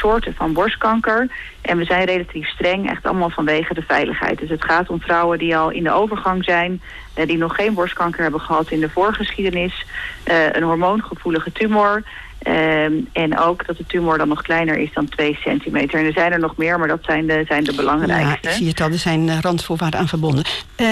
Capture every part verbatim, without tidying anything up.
soorten van borstkanker. En we zijn relatief streng, echt allemaal vanwege de veiligheid. Dus het gaat om vrouwen die al in de overgang zijn, uh, die nog geen borstkanker hebben gehad in de voorgeschiedenis, uh, een hormoongevoelige tumor. Um, en ook dat de tumor dan nog kleiner is dan twee centimeter. En er zijn er nog meer, maar dat zijn de, zijn de belangrijkste. Ja, ik zie het al, er zijn uh, randvoorwaarden aan verbonden. Uh,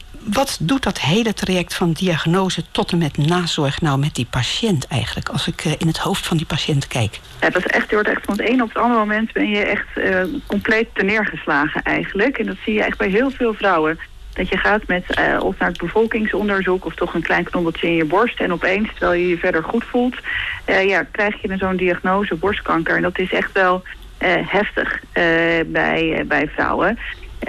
wat doet dat hele traject van diagnose tot en met nazorg nou met die patiënt eigenlijk? Als ik uh, in het hoofd van die patiënt kijk. Ja, dat is echt, je wordt echt van het een op het andere moment ben je echt uh, compleet teneergeslagen eigenlijk. En dat zie je echt bij heel veel vrouwen. Dat je gaat met uh, of naar het bevolkingsonderzoek of toch een klein knobbeltje in je borst. En opeens, terwijl je je verder goed voelt, uh, ja, krijg je zo'n diagnose borstkanker. En dat is echt wel uh, heftig uh, bij, uh, bij vrouwen.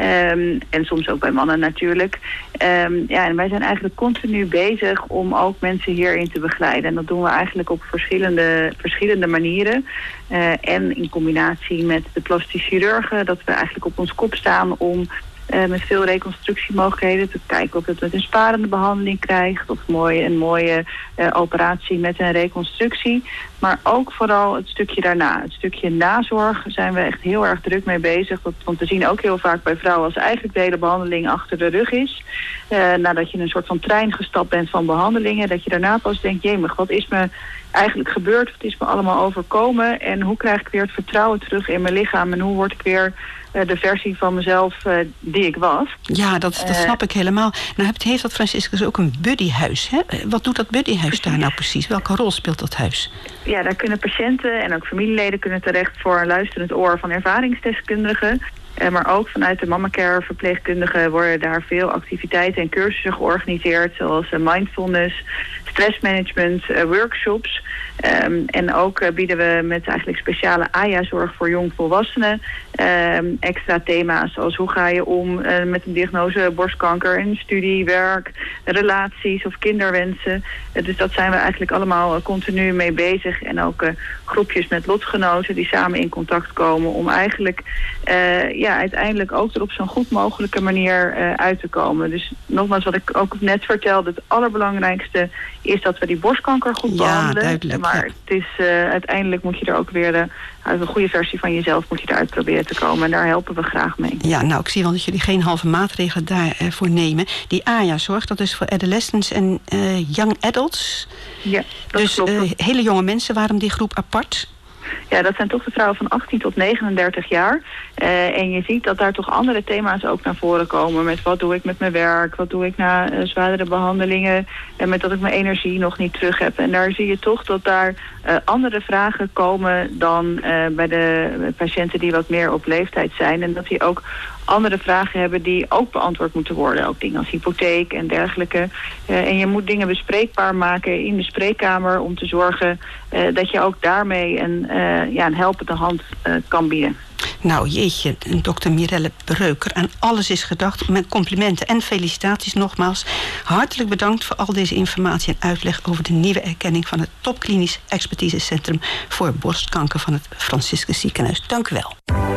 Um, en soms ook bij mannen natuurlijk. Um, ja, en wij zijn eigenlijk continu bezig om ook mensen hierin te begeleiden. En dat doen we eigenlijk op verschillende, verschillende manieren. Uh, en in combinatie met de plastisch chirurgen, dat we eigenlijk op ons kop staan om Uh, met veel reconstructiemogelijkheden te kijken of het met een sparende behandeling krijgt of mooi, een mooie uh, operatie met een reconstructie. Maar ook vooral het stukje daarna. Het stukje nazorg zijn we echt heel erg druk mee bezig. Want we zien ook heel vaak bij vrouwen als eigenlijk de hele behandeling achter de rug is. Uh, nadat je in een soort van trein gestapt bent van behandelingen. Dat je daarna pas denkt, jemig, wat is me eigenlijk gebeurd? Wat is me allemaal overkomen? En hoe krijg ik weer het vertrouwen terug in mijn lichaam? En hoe word ik weer uh, de versie van mezelf uh, die ik was? Ja, dat, dat uh, snap ik helemaal. Nou heeft dat Franciscus ook een buddyhuis. Hè? Wat doet dat buddyhuis daar nou precies? Welke rol speelt dat huis? Ja, daar kunnen patiënten en ook familieleden kunnen terecht voor een luisterend oor van ervaringsdeskundigen. Uh, maar ook vanuit de mamacare verpleegkundigen worden daar veel activiteiten en cursussen georganiseerd. Zoals uh, mindfulness, stressmanagement, uh, workshops. Um, en ook uh, bieden we met eigenlijk speciale A Y A-zorg voor jongvolwassenen um, extra thema's zoals hoe ga je om uh, met een diagnose borstkanker in studie, werk, relaties of kinderwensen. Uh, dus dat zijn we eigenlijk allemaal uh, continu mee bezig. En ook uh, groepjes met lotgenoten die samen in contact komen om eigenlijk uh, ja, uiteindelijk ook er op zo'n goed mogelijke manier uh, uit te komen. Dus nogmaals wat ik ook net vertelde, het allerbelangrijkste is dat we die borstkanker goed behandelen. Ja, duidelijk. Maar het is, uh, uiteindelijk moet je er ook weer de, uit een goede versie van jezelf moet je eruit proberen te komen. En daar helpen we graag mee. Ja, nou, ik zie wel dat jullie geen halve maatregelen daarvoor uh, nemen. Die A Y A-zorg, dat is voor adolescents en uh, young adults. Ja, dat dus klopt. Uh, hele jonge mensen, waarom die groep apart? Ja, dat zijn toch de vrouwen van achttien tot negenendertig jaar. Uh, en je ziet dat daar toch andere thema's ook naar voren komen. Met wat doe ik met mijn werk? Wat doe ik na uh, zwaardere behandelingen? En met dat ik mijn energie nog niet terug heb. En daar zie je toch dat daar uh, andere vragen komen dan uh, bij de patiënten die wat meer op leeftijd zijn. En dat die ook andere vragen hebben die ook beantwoord moeten worden. Ook dingen als hypotheek en dergelijke. Uh, en je moet dingen bespreekbaar maken in de spreekkamer om te zorgen uh, dat je ook daarmee een, uh, ja, een helpende hand uh, kan bieden. Nou jeetje, dokter Mirelle Breuker. Aan alles is gedacht. Met complimenten en felicitaties nogmaals. Hartelijk bedankt voor al deze informatie en uitleg over de nieuwe erkenning van het Topklinisch Expertisecentrum voor borstkanker van het Franciscus Ziekenhuis. Dank u wel.